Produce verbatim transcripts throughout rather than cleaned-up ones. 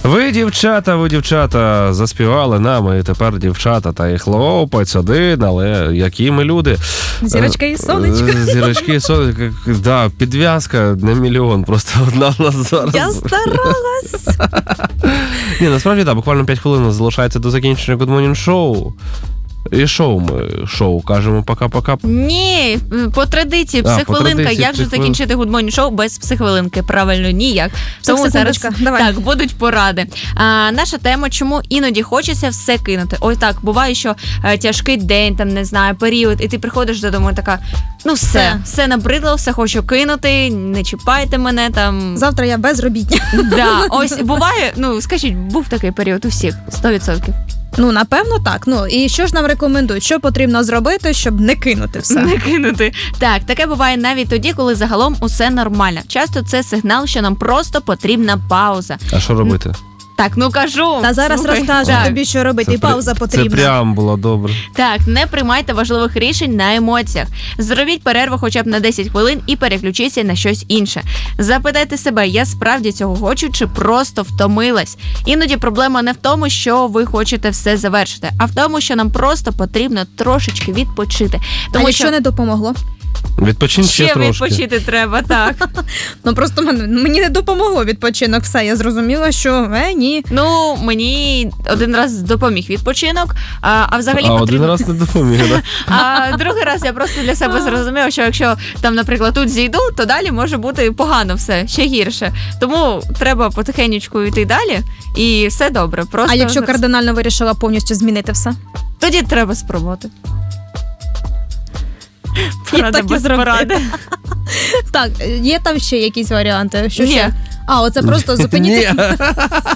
Ви, дівчата, ви, дівчата, заспівали нам, і тепер дівчата та і хлопець один, але які ми люди. Зірочка і сонечко. Зірочки і сонечко, да, підв'язка на мільйон, просто одна у нас зараз. Я старалась. Ні, насправді, так, буквально п'ять хвилин залишається до закінчення Good Morning Show. І шоу ми, шоу, кажемо пока-пока. Ні, по традиції, А, психвилинка. по традиції, Як же закінчити Good Morning Show без психвилинки? Правильно, ніяк. Тому зараз давай. так, будуть поради. А, наша тема, чому іноді хочеться все кинути. Ось так, буває, що а, тяжкий день, там, не знаю, період, і ти приходиш додому і така, ну все, все, все набридло, все хочу кинути, не чіпайте мене там. Завтра я безробітня. Да, ось буває, ну скажіть, був такий період у всіх, сто відсотків. Ну, напевно, так. Ну, і що ж нам рекомендують? Що потрібно зробити, щоб не кинути все? Не кинути. Так, таке буває навіть тоді, коли загалом усе нормально. Часто це сигнал, що нам просто потрібна пауза. А що робити? Так, ну кажу. Та зараз Слухай. розкажу Так. тобі, що робити, Це і пауза при- потрібна. Це прям було добре. Так, не приймайте важливих рішень на емоціях. Зробіть перерву хоча б на десять хвилин і переключіться на щось інше. Запитайте себе, я справді цього хочу чи просто втомилась. Іноді проблема не в тому, що ви хочете все завершити, а в тому, що нам просто потрібно трошечки відпочити. Тому а якщо що не допомогло? Відпочинь ще, ще трошки. відпочити треба, так. Ну, просто мен- мені не допомогло відпочинок. Все, я зрозуміла, що е, ні. Ну, мені один раз допоміг відпочинок, а, а взагалі А потрібно... один раз не допоміг, так? А другий раз я просто для себе зрозуміла, що якщо там, наприклад, тут зійду, то далі може бути погано все, ще гірше. Тому треба потихенечку йти далі, і все добре. Просто А якщо зараз- кардинально вирішила повністю змінити все? Тоді треба спробувати. І Порада так і без зробити. поради. Так, є там ще якісь варіанти? Що Ні. ще? А, оце просто зупиніться. Ні.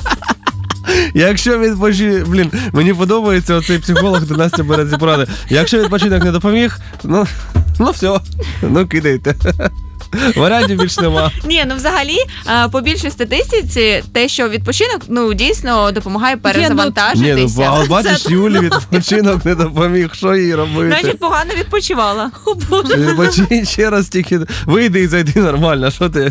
Якщо відпочинок, блін, мені подобається оцей психолог, де Настя бере ці поради. Якщо відпочинок не допоміг, ну, ну все, ну кидайте. Варіантів більш нема. Ні, ну взагалі, а, по більшій статистиці, те, що відпочинок, ну, дійсно допомагає перезавантажитися. Ні, ну, а от бачиш, Це- Юлі відпочинок не допоміг, що їй робити? Значить, погано відпочивала. О, Боже. Відпочинь ще раз тільки, вийди і зайди нормально, що ти?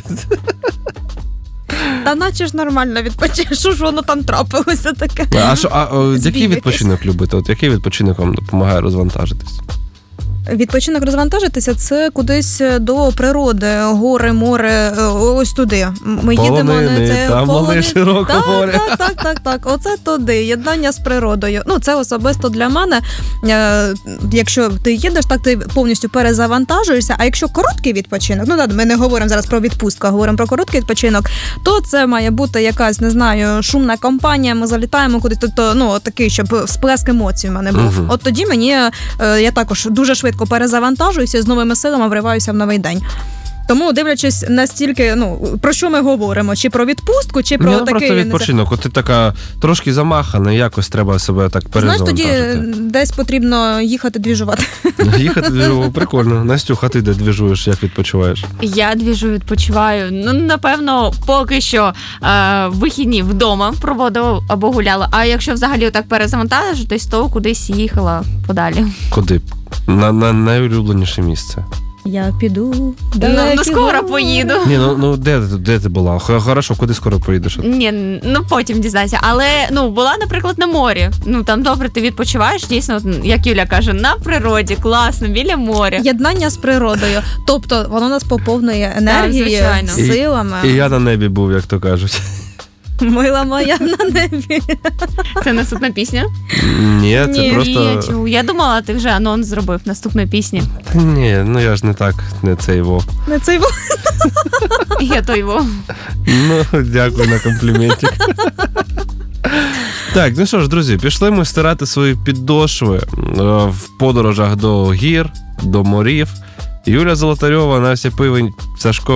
Та наче ж нормально відпочив. Що ж воно там трапилося таке? А що, а о, Збій який якийсь. відпочинок любите? От який відпочинок вам допомагає розвантажитись? Відпочинок розвантажитися – це кудись до природи, гори, море, ось туди. Ми їдемо Полонини, на це там вони полони- широко так, море. Так, так, так, так. Оце туди, єднання з природою. Ну, це особисто для мене. Е, якщо ти їдеш, так ти повністю перезавантажуєшся. А якщо короткий відпочинок, ну так, ми не говоримо зараз про відпустку, а говоримо про короткий відпочинок, то це має бути якась, не знаю, шумна компанія, ми залітаємо кудись, тобто, ну, такий, щоб всплеск емоцій в мене був. Мгм. От тоді мені, е, я також дуже швидко перезавантажуюся, з новими силами вриваюся в новий день. Тому, дивлячись настільки, ну, про що ми говоримо, чи про відпустку, чи про Ні, ну, такий... просто я не відпочинок. От ти така трошки замахана, якось треба себе так Знаєш, тоді перезавантажити. десь потрібно їхати двіжувати. Їхати двіжу, прикольно. Настюха, ти де двіжуєш, як відпочиваєш? Я двіжу, відпочиваю. Ну, напевно, поки що е, вихідні вдома проводила або гуляла. А якщо взагалі отак перезавантажитись, то кудись їхала подалі. Куди? На, на найулюбленіше місце. Я піду. Ну, ну, скоро поїду. Ні, ну, ну де, ти- де ти була? Х- Хорошо, куди скоро поїдеш? Ні, ну потім дізнайся. Але ну була, наприклад, на морі. Ну там добре, ти відпочиваєш, дійсно, от, як Юля каже, на природі, класно, біля моря. Єднання з природою. Тобто воно нас поповнює енергією, звичайно. І- силами. І я на небі був, як то кажуть. Мила моя на небі. Це наступна пісня. Ні, це Ні, просто... Я, чу- я думала, ти вже анонс зробив наступної пісні. Та ні, ну я ж не так, не цей во. Не цей Я той во. Ну, дякую на компліментик. Так, ну що ж, друзі, пішли ми стирати свої підошви е, в подорожах до гір, до морів. Юля Золотарьова, Настя Пивень, Сашко